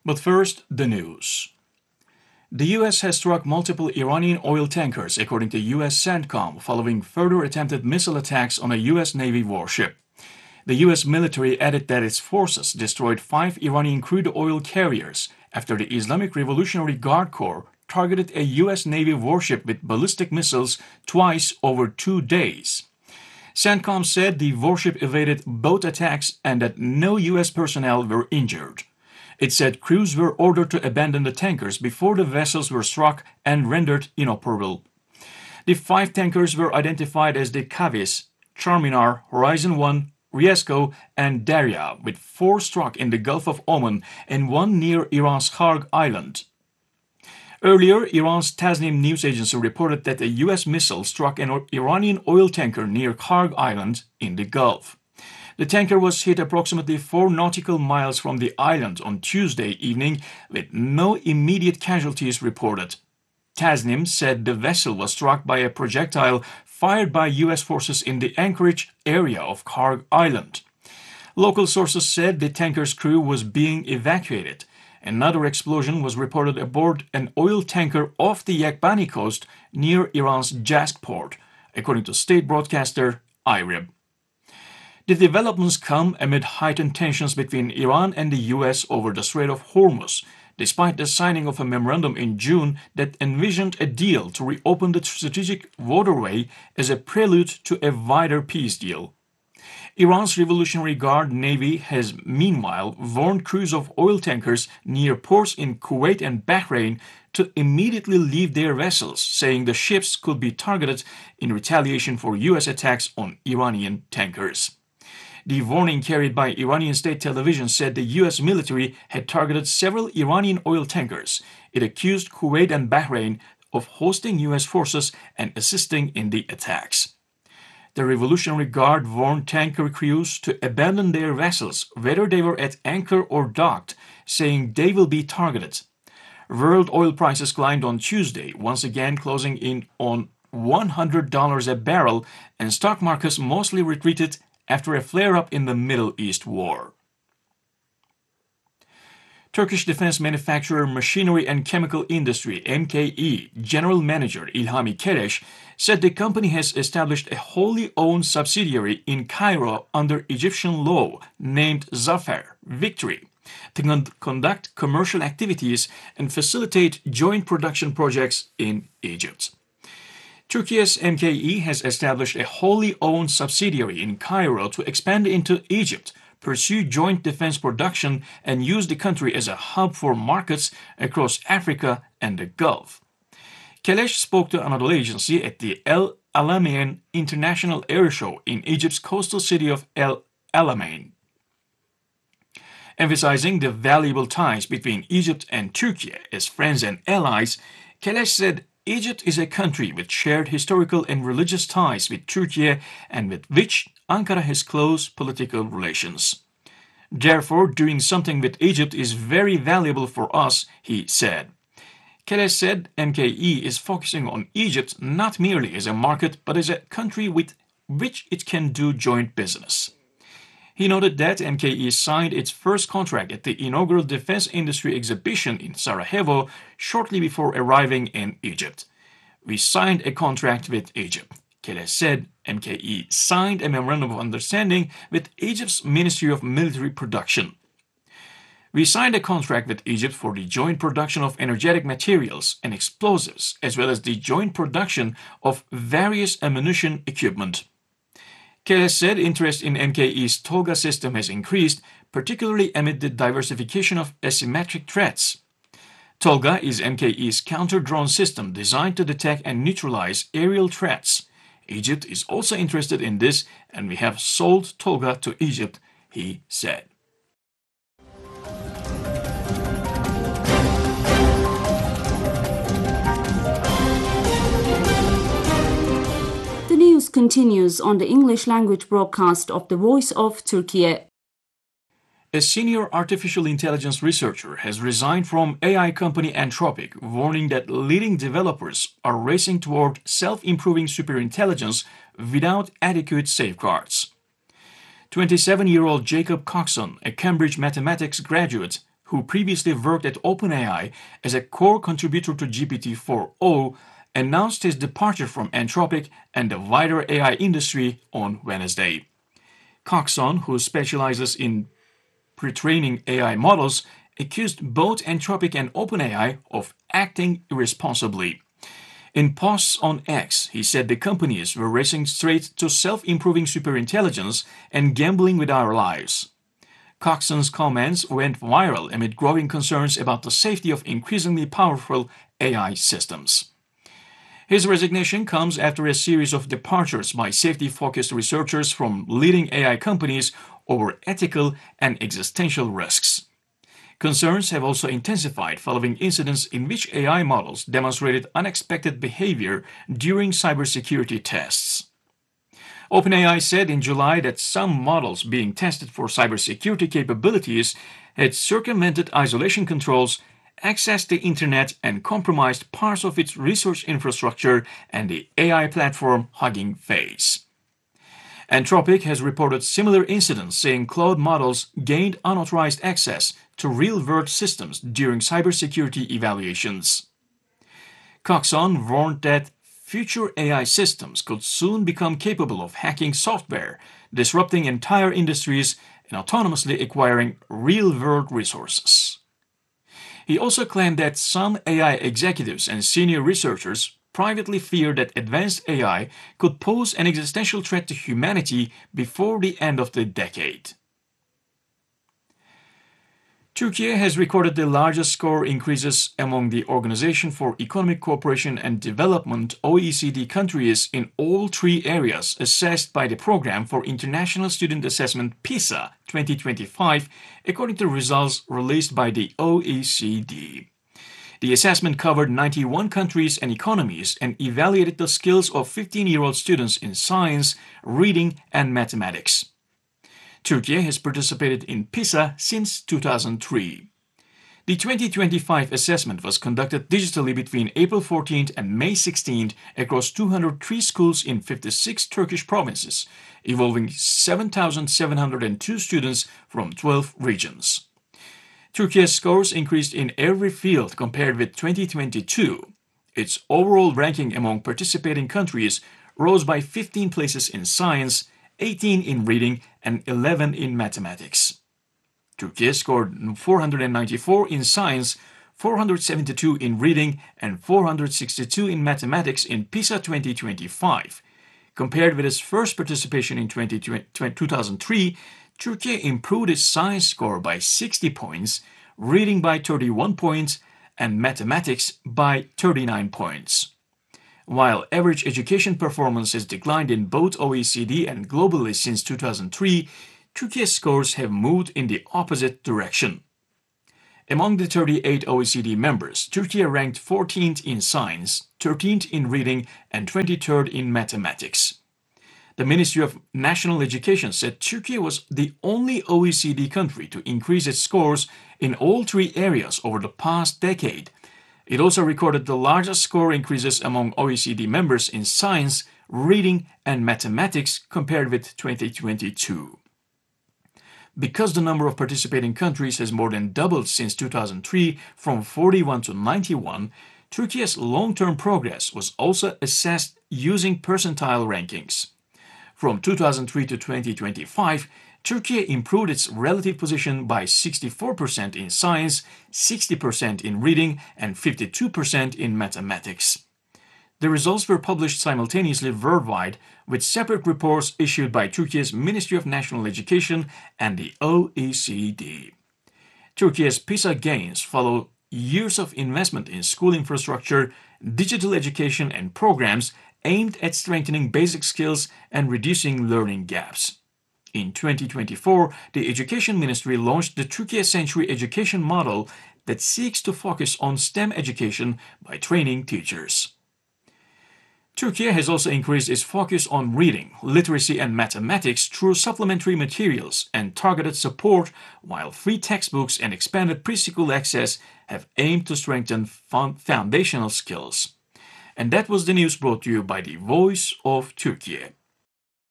But first, the news. The U.S. has struck multiple Iranian oil tankers, according to U.S. CENTCOM, following further attempted missile attacks on a U.S. Navy warship. The U.S. military added that its forces destroyed 5 Iranian crude oil carriers after the Islamic Revolutionary Guard Corps targeted a U.S. Navy warship with ballistic missiles twice over 2 days. CENTCOM said the warship evaded both attacks and that no U.S. personnel were injured. It said crews were ordered to abandon the tankers before the vessels were struck and rendered inoperable. The 5 tankers were identified as the Kavis, Charminar, Horizon 1, Riesco, and Darya, with 4 struck in the Gulf of Oman and 1 near Iran's Kharg Island. Earlier, Iran's Tasnim news agency reported that a U.S. missile struck an Iranian oil tanker near Kharg Island in the Gulf. The tanker was hit approximately 4 nautical miles from the island on Tuesday evening, with no immediate casualties reported. Tasnim said the vessel was struck by a projectile fired by U.S. forces in the Anchorage area of Kharg Island. Local sources said the tanker's crew was being evacuated. Another explosion was reported aboard an oil tanker off the Yakbani coast near Iran's Jask port, according to state broadcaster IRIB. The developments come amid heightened tensions between Iran and the U.S. over the Strait of Hormuz, despite the signing of a memorandum in June that envisioned a deal to reopen the strategic waterway as a prelude to a wider peace deal. Iran's Revolutionary Guard Navy has meanwhile warned crews of oil tankers near ports in Kuwait and Bahrain to immediately leave their vessels, saying the ships could be targeted in retaliation for U.S. attacks on Iranian tankers. The warning carried by Iranian state television said the U.S. military had targeted several Iranian oil tankers. It accused Kuwait and Bahrain of hosting U.S. forces and assisting in the attacks. The Revolutionary Guard warned tanker crews to abandon their vessels, whether they were at anchor or docked, saying they will be targeted. World oil prices climbed on Tuesday, once again closing in on $100 a barrel, and stock markets mostly retreated after a flare-up in the Middle East war. Turkish defense manufacturer Machinery and Chemical Industry (MKE) General Manager İlhami Keleş said the company has established a wholly owned subsidiary in Cairo under Egyptian law named Zafer Victory to conduct commercial activities and facilitate joint production projects in Egypt. Turkey's MKE has established a wholly owned subsidiary in Cairo to expand into Egypt, pursue joint defense production, and use the country as a hub for markets across Africa and the Gulf. Keleş spoke to Anadolu Agency at the El Alamein International Air Show in Egypt's coastal city of El Alamein. Emphasizing the valuable ties between Egypt and Turkey as friends and allies, Keleş said Egypt is a country with shared historical and religious ties with Turkey and with which Ankara has close political relations. Therefore, doing something with Egypt is very valuable for us, he said. Keleş said MKE is focusing on Egypt not merely as a market but as a country with which it can do joint business. He noted that MKE signed its first contract at the inaugural Defense Industry Exhibition in Sarajevo shortly before arriving in Egypt. We signed a contract with Egypt. Keleş said MKE signed a memorandum of understanding with Egypt's Ministry of Military Production. We signed a contract with Egypt for the joint production of energetic materials and explosives, as well as the joint production of various ammunition equipment. Keleş said interest in MKE's TOLGA system has increased, particularly amid the diversification of asymmetric threats. TOLGA is MKE's counter-drone system designed to detect and neutralize aerial threats. Egypt is also interested in this, and we have sold TOLGA to Egypt, he said. The news continues on the English language broadcast of the Voice of Turkey. A senior artificial intelligence researcher has resigned from AI company Anthropic, warning that leading developers are racing toward self-improving superintelligence without adequate safeguards. 27-year-old Jacob Coxon, a Cambridge mathematics graduate who previously worked at OpenAI as a core contributor to GPT-4o, announced his departure from Anthropic and the wider AI industry on Wednesday. Coxon, who specializes in pre-training AI models, accused both Anthropic and OpenAI of acting irresponsibly. In posts on X, he said the companies were racing straight to self-improving superintelligence and gambling with our lives. Coxon's comments went viral amid growing concerns about the safety of increasingly powerful AI systems. His resignation comes after a series of departures by safety-focused researchers from leading AI companies over ethical and existential risks. Concerns have also intensified following incidents in which AI models demonstrated unexpected behavior during cybersecurity tests. OpenAI said in July that some models being tested for cybersecurity capabilities had circumvented isolation controls, accessed the internet, and compromised parts of its research infrastructure and the AI platform Hugging Face. Anthropic has reported similar incidents, saying Claude models gained unauthorized access to real-world systems during cybersecurity evaluations. Coxon warned that future AI systems could soon become capable of hacking software, disrupting entire industries, and autonomously acquiring real-world resources. He also claimed that some AI executives and senior researchers privately fear that advanced AI could pose an existential threat to humanity before the end of the decade. Turkey has recorded the largest score increases among the Organization for Economic Cooperation and Development (OECD) countries in all three areas assessed by the Program for International Student Assessment PISA 2025, according to results released by the OECD. The assessment covered 91 countries and economies and evaluated the skills of 15-year-old students in science, reading, and mathematics. Turkey has participated in PISA since 2003. The 2025 assessment was conducted digitally between April 14th and May 16th across 203 schools in 56 Turkish provinces, involving 7,702 students from 12 regions. Turkey's scores increased in every field compared with 2022. Its overall ranking among participating countries rose by 15 places in science, 18 in reading, and 11 in mathematics. Turkey scored 494 in science, 472 in reading, and 462 in mathematics in PISA 2025. Compared with its first participation in 2003, Turkey improved its science score by 60 points, reading by 31 points, and mathematics by 39 points. While average education performance has declined in both OECD and globally since 2003, Turkey's scores have moved in the opposite direction. Among the 38 OECD members, Turkey ranked 14th in science, 13th in reading, and 23rd in mathematics. The Ministry of National Education said Turkey was the only OECD country to increase its scores in all three areas over the past decade. It also recorded the largest score increases among OECD members in science, reading, and mathematics compared with 2022. Because the number of participating countries has more than doubled since 2003 from 41 to 91, Turkey's long-term progress was also assessed using percentile rankings. From 2003 to 2025, Turkey improved its relative position by 64% in science, 60% in reading, and 52% in mathematics. The results were published simultaneously worldwide, with separate reports issued by Turkey's Ministry of National Education and the OECD. Turkey's PISA gains follow years of investment in school infrastructure, digital education, and programs aimed at strengthening basic skills and reducing learning gaps. In 2024, the Education Ministry launched the Turkey Century Education Model that seeks to focus on STEM education by training teachers. Turkey has also increased its focus on reading, literacy, and mathematics through supplementary materials and targeted support, while free textbooks and expanded preschool access have aimed to strengthen foundational skills. And that was the news brought to you by the Voice of Turkey.